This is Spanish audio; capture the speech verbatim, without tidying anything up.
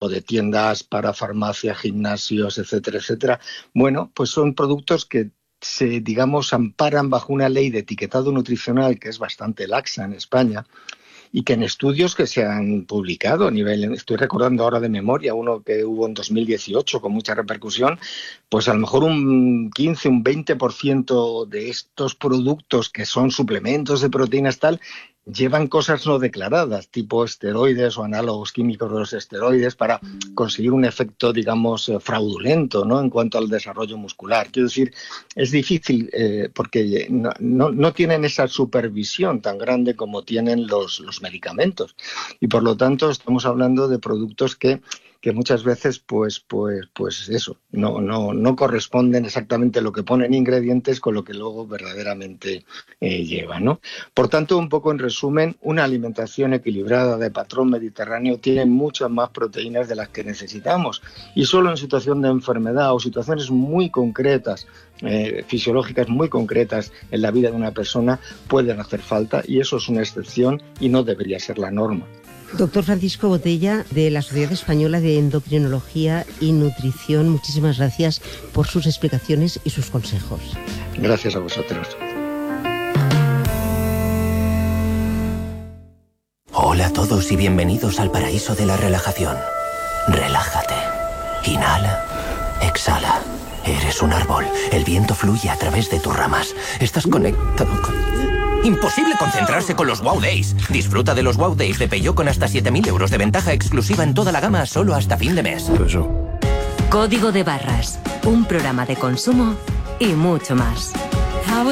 o de tiendas para farmacia, gimnasios, etcétera, etcétera. Bueno, pues son productos que se, digamos, amparan bajo una ley de etiquetado nutricional que es bastante laxa en España, y que en estudios que se han publicado a nivel, estoy recordando ahora de memoria, uno que hubo en dos mil dieciocho con mucha repercusión, pues a lo mejor un quince, un veinte por ciento de estos productos que son suplementos de proteínas tal, llevan cosas no declaradas, tipo esteroides o análogos químicos de los esteroides para conseguir un efecto, digamos, fraudulento, ¿no?, en cuanto al desarrollo muscular. Quiero decir, es difícil eh, porque no, no, no tienen esa supervisión tan grande como tienen los, los medicamentos. Y por lo tanto estamos hablando de productos que que muchas veces, pues, pues, pues eso, no, no, no corresponden exactamente lo que ponen ingredientes con lo que luego verdaderamente eh, lleva, ¿no? Por tanto, un poco en resumen, una alimentación equilibrada de patrón mediterráneo tiene muchas más proteínas de las que necesitamos, y solo en situación de enfermedad o situaciones muy concretas, eh, fisiológicas muy concretas en la vida de una persona pueden hacer falta, y eso es una excepción y no debería ser la norma. Doctor Francisco Botella, de la Sociedad Española de Endocrinología y Nutrición, muchísimas gracias por sus explicaciones y sus consejos. Gracias a vosotros. Hola a todos y bienvenidos al paraíso de la relajación. Relájate. Inhala. Exhala. Eres un árbol. El viento fluye a través de tus ramas. Estás conectado con... Imposible concentrarse con los Wow Days. Disfruta de los Wow Days de Peugeot con hasta siete mil euros de ventaja exclusiva en toda la gama solo hasta fin de mes. Eso. Código de barras, un programa de consumo y mucho más.